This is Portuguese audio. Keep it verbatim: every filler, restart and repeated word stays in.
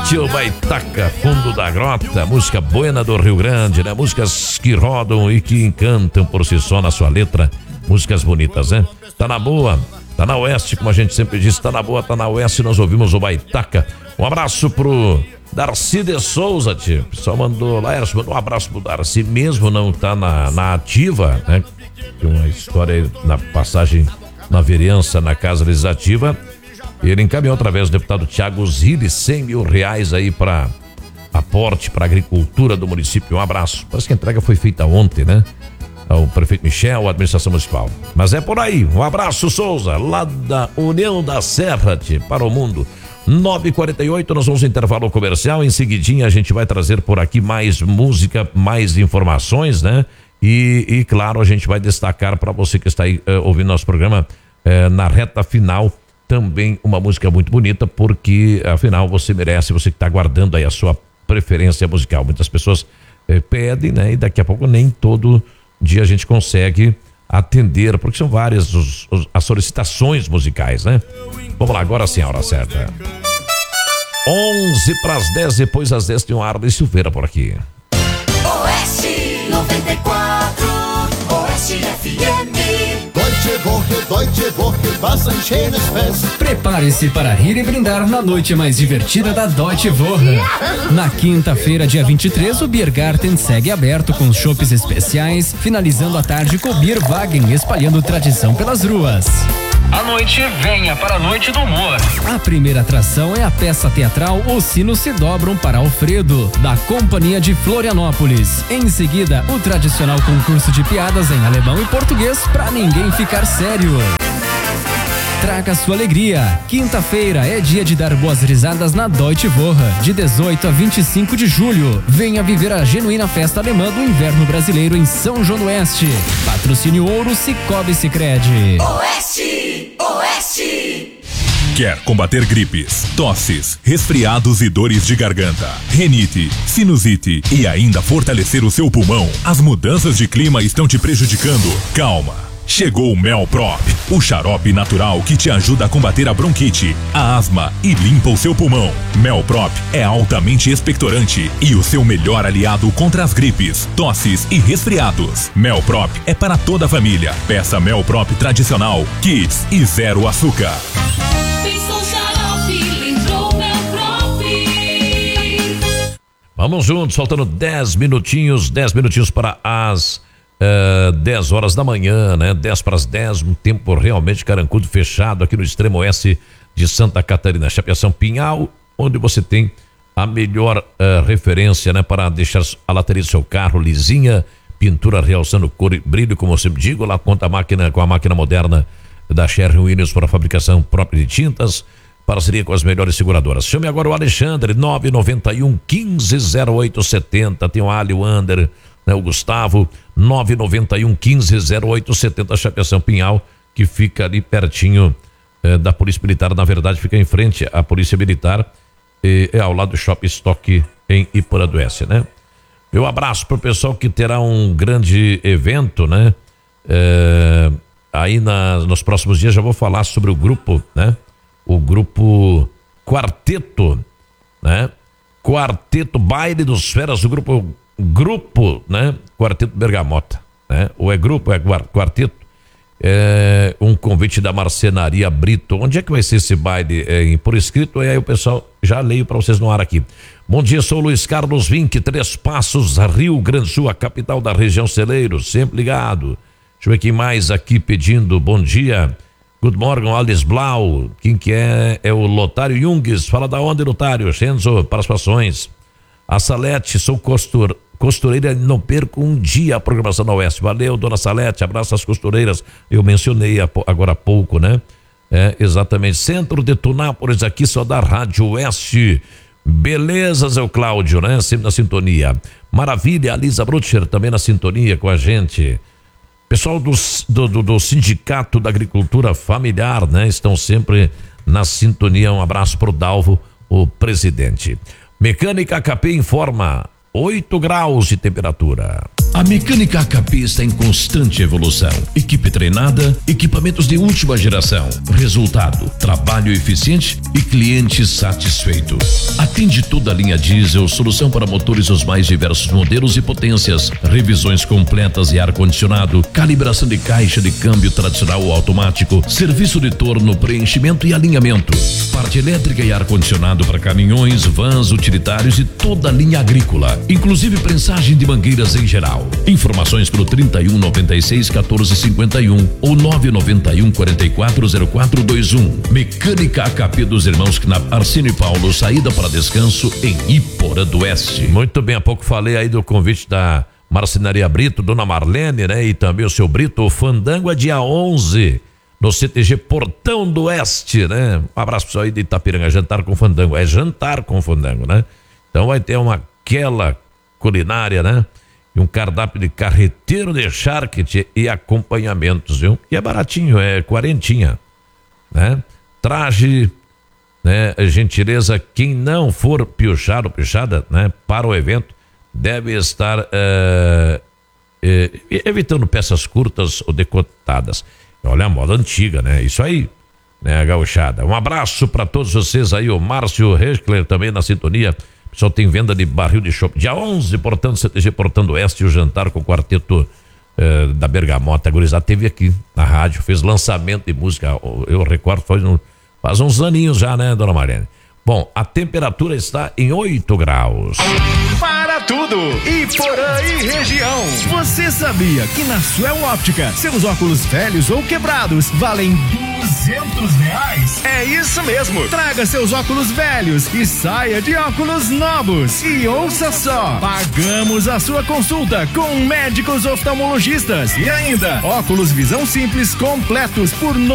Tio Baitaca, Fundo da Grota, música buena do Rio Grande, né? Músicas que rodam e que encantam por si só na sua letra. Músicas bonitas, né? Tá na boa, tá na oeste, como a gente sempre diz, tá na boa, tá na oeste, nós ouvimos o Baitaca. Um abraço pro Darcy de Souza, tio. O pessoal mandou lá, mandou um abraço pro Darcy, mesmo não tá na, na ativa, né? Tem uma história aí na passagem na vereança, na Casa Legislativa. Ele encaminhou através do deputado Thiago Zilli cem mil reais aí para aporte para a agricultura do município. Um abraço. Parece que a entrega foi feita ontem, né? Ao prefeito Michel, a administração municipal. Mas é por aí. Um abraço, Souza, lá da União da Serra, tio, para o mundo. nove e quarenta e oito, nós vamos ao intervalo comercial. Em seguidinha a gente vai trazer por aqui mais música, mais informações, né? E, e claro, a gente vai destacar para você que está aí uh, ouvindo nosso programa uh, na reta final, também uma música muito bonita, porque afinal você merece, você que está aguardando aí a sua preferência musical. Muitas pessoas uh, pedem, né? E daqui a pouco nem todo dia a gente consegue atender, porque são várias os, os, as solicitações musicais, né? Vamos lá, agora sim a hora certa. onze para as dez, depois às dez tem um Arley Silveira por aqui. Oeste noventa e quatro, Oeste F M. Deutsche Woche, Deutsche Woche, Wasser schönes Fest. Prepare-se para rir e brindar na noite mais divertida da Deutsche Woche. Na quinta-feira, dia vinte e três, o Biergarten segue aberto com chopes especiais, finalizando a tarde com o Bierwagen, espalhando tradição pelas ruas. À noite, venha para a Noite do Humor. A primeira atração é a peça teatral Os Sinos Se Dobram para Alfredo, da Companhia de Florianópolis. Em seguida, o tradicional concurso de piadas em alemão e português para ninguém ficar sério. Traga sua alegria. Quinta-feira é dia de dar boas risadas na Deutsche Woche, de dezoito a vinte e cinco de julho. Venha viver a genuína festa alemã do inverno brasileiro em São João do Oeste. Patrocínio Ouro Cicobi Sicredi. Oeste, Oeste. Quer combater gripes, tosses, resfriados e dores de garganta, renite, sinusite e ainda fortalecer o seu pulmão? As mudanças de clima estão te prejudicando? Calma. Chegou o Melprop, o xarope natural que te ajuda a combater a bronquite, a asma e limpa o seu pulmão. Melprop é altamente expectorante e o seu melhor aliado contra as gripes, tosses e resfriados. Melprop é para toda a família. Peça Melprop tradicional, Kids e zero açúcar. Vamos juntos, faltando dez minutinhos, dez minutinhos para as Uh, dez horas da manhã, né? dez para as dez, um tempo realmente carancudo, fechado aqui no extremo oeste de Santa Catarina, Chapeação Pinhal, onde você tem a melhor uh, referência, né? Para deixar a lateria do seu carro lisinha, pintura realçando cor e brilho, como eu sempre digo, lá conta a máquina, com a máquina moderna da Sherwin-Williams para a fabricação própria de tintas, parceria com as melhores seguradoras. Chame agora o Alexandre, nove nove um, quinze, zero oito setenta, tem o Ali, o Ander, né, o Gustavo, nove nove um, quinze, zero oito setenta, Chapeação Pinhal, que fica ali pertinho eh, da Polícia Militar, na verdade fica em frente à Polícia Militar, eh, é ao lado do Shopping Stock em Iporã do Oeste, né? Meu abraço pro pessoal que terá um grande evento, né? Eh, aí na, nos próximos dias já vou falar sobre o grupo, né? O grupo Quarteto, né? Quarteto Baile dos Feras, o grupo Grupo, né? Quarteto Bergamota, né? Ou é grupo, é quarteto. É um convite da Marcenaria Brito. Onde é que vai ser esse baile? É, em, por escrito, e aí o pessoal já leio para vocês no ar aqui. Bom dia, sou Luiz Carlos Vinck, Três Passos, Rio Grande do Sul, a capital da região Celeiro, sempre ligado. Deixa eu ver quem mais aqui pedindo bom dia. Good morning, Alice Blau. Quem que é? É o Lotário Jungs. Fala da onde, Lotário? Senzo, para as passões. A Salete, sou costur, costureira, não perco um dia a programação da Oeste. Valeu, dona Salete, abraço às costureiras. Eu mencionei agora há pouco, né? É, exatamente. Centro de Tunápolis, aqui só da Rádio Oeste. Beleza, Zé Cláudio, né? Sempre na sintonia. Maravilha, a Lisa Brutcher também na sintonia com a gente. Pessoal do, do, do, do Sindicato da Agricultura Familiar, né? Estão sempre na sintonia. Um abraço pro Dalvo, o presidente. Mecânica H P informa oito graus de temperatura. A Mecânica A K P está em constante evolução. Equipe treinada, equipamentos de última geração. Resultado, trabalho eficiente e cliente satisfeito. Atende toda a linha diesel, solução para motores os mais diversos modelos e potências, revisões completas e ar-condicionado, calibração de caixa de câmbio tradicional ou automático, serviço de torno, preenchimento e alinhamento, parte elétrica e ar-condicionado para caminhões, vans, utilitários e toda a linha agrícola, inclusive prensagem de mangueiras em geral. Informações pelo trinta e um, noventa e seis, quatorze, cinquenta e um ou nove noventa e um, quarenta e quatro, zero quatro vinte e um. Mecânica A K P dos irmãos Knapp, Arsênio e Paulo, saída para descanso em Iporã do Oeste. Muito bem, há pouco falei aí do convite da Marcenaria Brito, Dona Marlene, né? E também o seu Brito. O fandango é dia onze no C T G Portão do Oeste, né? Um abraço pessoal aí de Itapiranga, jantar com fandango, é jantar com fandango, né? Então vai ter uma aquela culinária, né? E um cardápio de carreteiro de charque e acompanhamentos, viu? E é baratinho, é quarentinha, né? Traje, né? Gentileza, quem não for piochado ou piochada, né? Para o evento, deve estar é, é, evitando peças curtas ou decotadas. Olha a moda antiga, né? Isso aí, né? A gauchada. Um abraço para todos vocês aí, o Márcio Rechler também na sintonia. Só tem venda de barril de chopp. Dia onze, portanto, C T G Portão do Oeste, o jantar com o quarteto eh, da Bergamota. A gurizada teve aqui na rádio, fez lançamento de música. Eu recordo, faz, um, faz uns aninhos já, né, dona Mariane? Bom, a temperatura está em oito graus. Para tudo! Iporã e região. Você sabia que na Suel Óptica, seus óculos velhos ou quebrados valem duzentos reais? É isso mesmo! Traga seus óculos velhos e saia de óculos novos. E ouça só! Pagamos a sua consulta com médicos oftalmologistas e ainda óculos visão simples completos por